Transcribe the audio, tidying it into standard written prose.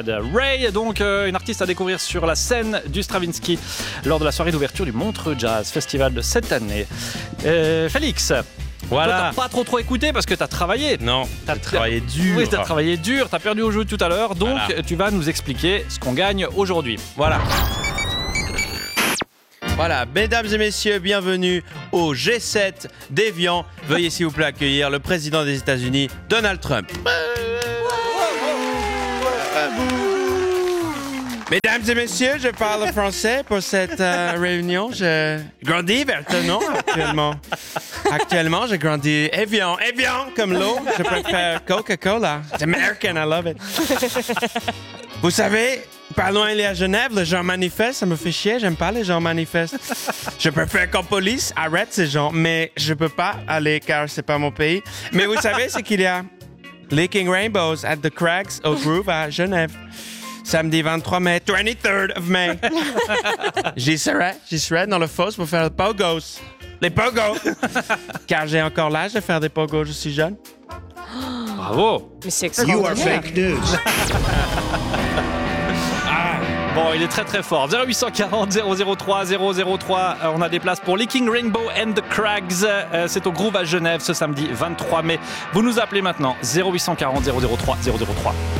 Bad. Ray, donc une artiste à découvrir sur la scène du Stravinsky lors de la soirée d'ouverture du Montreux Jazz Festival de cette année. Félix, voilà. toi, t'as pas trop écouté parce que t'as travaillé. Non, t'as travaillé dur. Oui, t'as travaillé dur, t'as perdu au jeu tout à l'heure, donc tu vas nous expliquer ce qu'on gagne aujourd'hui. Voilà. Voilà, mesdames et messieurs, bienvenue au G7 d'Évian. Veuillez s'il vous plaît accueillir le président des États-Unis, Donald Trump. Mesdames et messieurs, je parle français pour cette réunion. Je grandis vers Tonon actuellement. Actuellement, je grandis Évian, comme l'eau. Je préfère Coca-Cola. C'est American, I love it. Vous savez, pas loin, il y a Genève, les gens manifestent, ça me fait chier, j'aime pas les gens manifestent. Je préfère qu'en police arrête ces gens, mais je peux pas aller car c'est pas mon pays. Mais vous savez, c'est qu'il y a Leaking Rainbows at the Crags au Groove à Genève. Samedi 23 mai, 23rd of May. J'y serai dans le fosse pour faire les pogos. Les pogos! Car j'ai encore l'âge de faire des pogos, je suis jeune. Bravo! Mais c'est You are extraordinaire. fake news. Bon, il est très très fort. 0840 003 003. On a des places pour Leaking Rainbow and the Crags. C'est au Groove à Genève ce samedi 23 mai. Vous nous appelez maintenant 0840 003 003.